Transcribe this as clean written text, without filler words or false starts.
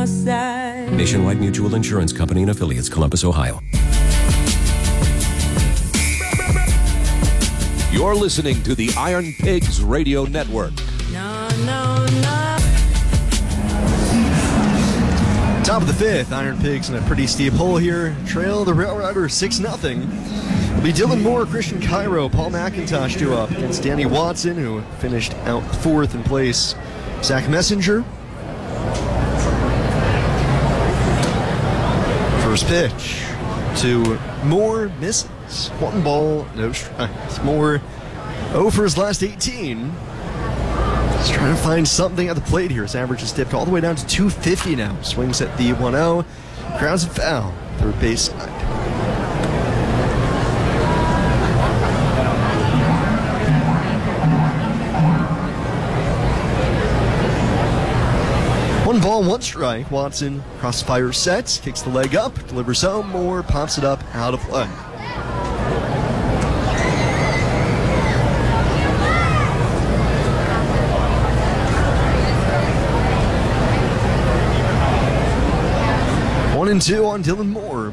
my side. Nationwide Mutual Insurance Company and affiliates, Columbus, Ohio. You're listening to the Iron Pigs Radio Network. No, no, no. Top of the fifth, Iron Pigs in a pretty steep hole here. Trail the Rail Rider 6-0. It'll be Dylan Moore, Christian Cairo, Paul McIntosh due up against Danny Watson, who finished out fourth in place. Zach Messenger. First pitch to Moore, misses. 1 ball, no strikes. Moore 0 for his last 18. He's trying to find something at the plate here. His average has dipped all the way down to 250 now. Swings at the 1-0. Grounds a foul. Third base side. One ball, 1 strike. Watson crossfire sets, kicks the leg up, delivers home. Moore pops it up, out of play. One and 2 on Dylan Moore.